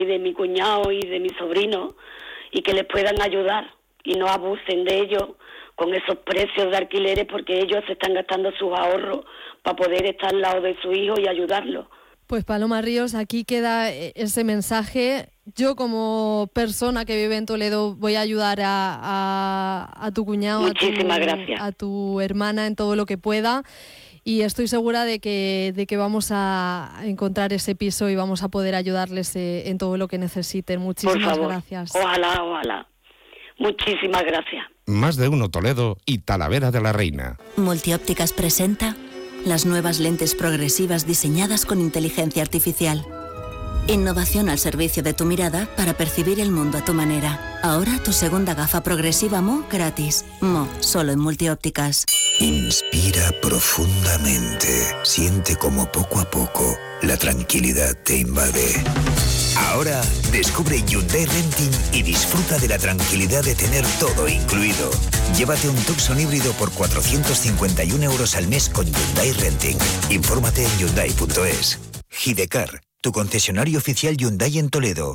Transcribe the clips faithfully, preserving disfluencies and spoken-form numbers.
y de mi cuñado y de mi sobrino, y que les puedan ayudar y no abusen de ellos con esos precios de alquileres, porque ellos se están gastando sus ahorros para poder estar al lado de su hijo y ayudarlo. Pues Paloma Ríos, aquí queda ese mensaje. Yo como persona que vive en Toledo voy a ayudar a, a, a tu cuñado, Muchísimas a tu, gracias. a tu hermana en todo lo que pueda, y estoy segura de que, de que vamos a encontrar ese piso y vamos a poder ayudarles en todo lo que necesiten. Muchísimas Por favor, gracias. Ojalá, ojalá. Muchísimas gracias. Más de uno Toledo y Talavera de la Reina. Multiópticas presenta las nuevas lentes progresivas diseñadas con inteligencia artificial. Innovación al servicio de tu mirada para percibir el mundo a tu manera. Ahora tu segunda gafa progresiva M O gratis. M O, solo en Multiópticas. Inspira profundamente. Siente como poco a poco la tranquilidad te invade. Ahora descubre Hyundai Renting y disfruta de la tranquilidad de tener todo incluido. Llévate un Tucson híbrido por cuatrocientos cincuenta y un euros al mes con Hyundai Renting. Infórmate en hyundai punto es. Hidecar, tu concesionario oficial Hyundai en Toledo.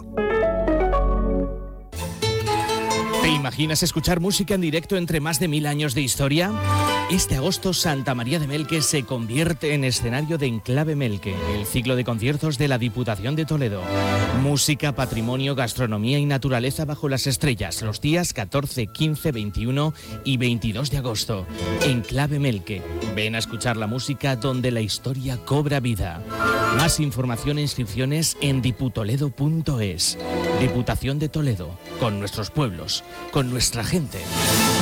¿Te imaginas escuchar música en directo entre más de mil años de historia? Este agosto Santa María de Melque se convierte en escenario de Enclave Melque, el ciclo de conciertos de la Diputación de Toledo. Música, patrimonio, gastronomía y naturaleza bajo las estrellas, los días catorce, quince, veintiuno y veintidós de agosto. Enclave Melque. Ven a escuchar la música donde la historia cobra vida. Más información e inscripciones en diputoledo punto es. Diputación de Toledo, con nuestros pueblos, con nuestra gente.